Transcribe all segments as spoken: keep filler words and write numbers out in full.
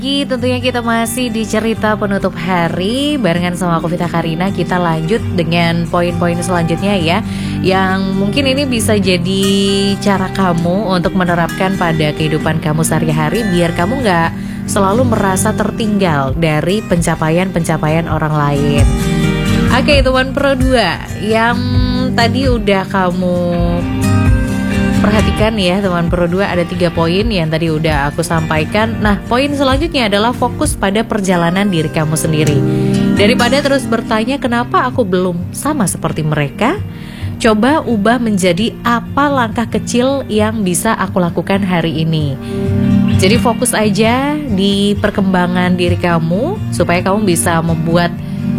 Tentunya kita masih di cerita penutup hari barengan sama aku Vita Karina. Kita lanjut dengan poin-poin selanjutnya ya, yang mungkin ini bisa jadi cara kamu untuk menerapkan pada kehidupan kamu sehari-hari, biar kamu gak selalu merasa tertinggal dari pencapaian-pencapaian orang lain. Oke, teman Pro dua yang tadi udah kamu perhatikan ya teman Pro dua, ada tiga poin yang tadi udah aku sampaikan. Nah, poin selanjutnya adalah fokus pada perjalanan diri kamu sendiri. Daripada terus bertanya kenapa aku belum sama seperti mereka, coba ubah menjadi apa langkah kecil yang bisa aku lakukan hari ini. Jadi fokus aja di perkembangan diri kamu supaya kamu bisa membuat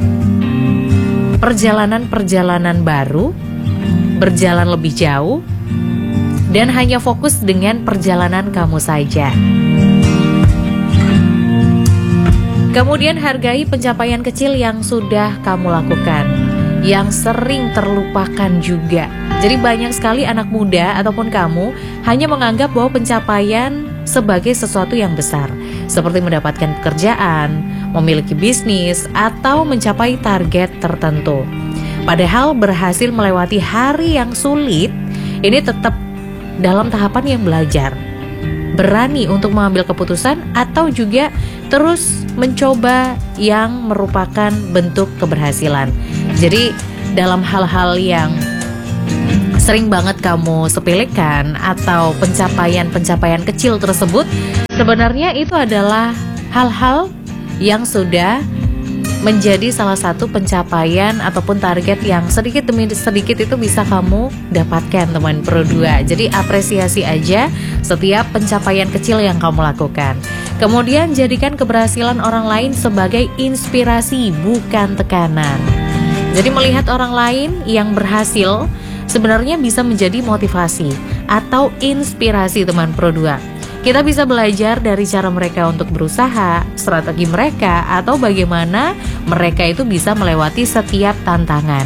perjalanan-perjalanan baru, berjalan lebih jauh, dan hanya fokus dengan perjalanan kamu saja. Kemudian hargai pencapaian kecil yang sudah kamu lakukan, yang sering terlupakan juga. Jadi banyak sekali anak muda ataupun kamu hanya menganggap bahwa pencapaian sebagai sesuatu yang besar, seperti mendapatkan pekerjaan, memiliki bisnis, atau mencapai target tertentu. Padahal berhasil melewati hari yang sulit, ini tetap dalam tahapan yang belajar, berani untuk mengambil keputusan, atau juga terus mencoba yang merupakan bentuk keberhasilan. Jadi dalam hal-hal yang sering banget kamu sepelekan atau pencapaian-pencapaian kecil tersebut, sebenarnya itu adalah hal-hal yang sudah menjadi salah satu pencapaian ataupun target yang sedikit demi sedikit itu bisa kamu dapatkan teman Pro dua. Jadi apresiasi aja setiap pencapaian kecil yang kamu lakukan. Kemudian jadikan keberhasilan orang lain sebagai inspirasi, bukan tekanan. Jadi melihat orang lain yang berhasil sebenarnya bisa menjadi motivasi atau inspirasi teman Pro dua. Kita bisa belajar dari cara mereka untuk berusaha, strategi mereka, atau bagaimana mereka itu bisa melewati setiap tantangan.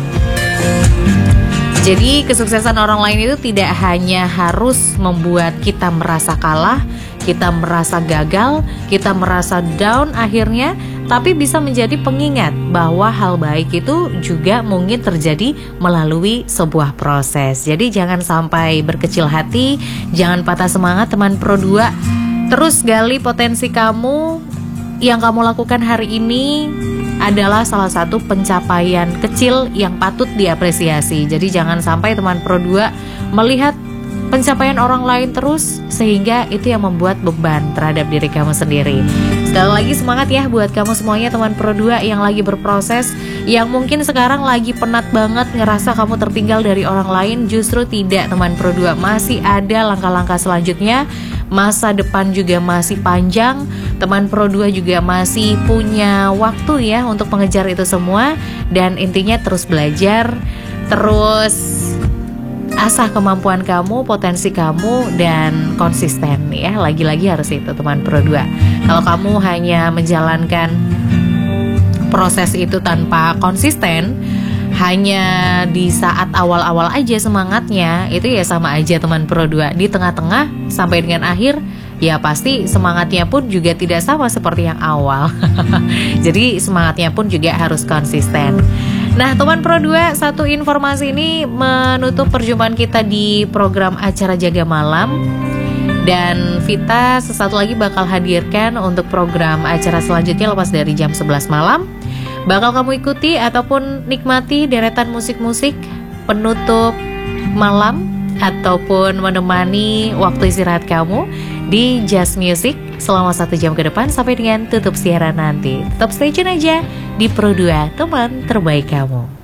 Jadi kesuksesan orang lain itu tidak hanya harus membuat kita merasa kalah, kita merasa gagal, kita merasa down akhirnya, tapi bisa menjadi pengingat bahwa hal baik itu juga mungkin terjadi melalui sebuah proses. Jadi jangan sampai berkecil hati, jangan patah semangat teman Pro dua. Terus gali potensi kamu. Yang kamu lakukan hari ini adalah salah satu pencapaian kecil yang patut diapresiasi. Jadi jangan sampai teman Pro dua melihat pencapaian orang lain terus, sehingga itu yang membuat beban terhadap diri kamu sendiri. Sekali lagi semangat ya buat kamu semuanya teman Pro dua yang lagi berproses, yang mungkin sekarang lagi penat banget ngerasa kamu tertinggal dari orang lain. Justru tidak teman Pro dua, masih ada langkah-langkah selanjutnya. Masa depan juga masih panjang. Teman Pro dua juga masih punya waktu ya untuk mengejar itu semua. Dan intinya terus belajar, terus asah kemampuan kamu, potensi kamu, dan konsisten ya. Lagi-lagi harus itu teman Pro dua. Kalau kamu hanya menjalankan proses itu tanpa konsisten, hanya di saat awal-awal aja semangatnya, itu ya sama aja teman Pro dua. Di tengah-tengah sampai dengan akhir, ya pasti semangatnya pun juga tidak sama seperti yang awal. Jadi semangatnya pun juga harus konsisten. Nah teman Pro dua, satu informasi ini menutup perjumpaan kita di program acara Jaga Malam. Dan Vita sesaat lagi bakal hadirkan untuk program acara selanjutnya lepas dari jam sebelas malam. Bakal kamu ikuti ataupun nikmati deretan musik-musik penutup malam ataupun menemani waktu istirahat kamu di Just Music selama satu jam ke depan sampai dengan tutup siaran nanti. Tetap stay tune aja di Pro dua, teman terbaik kamu.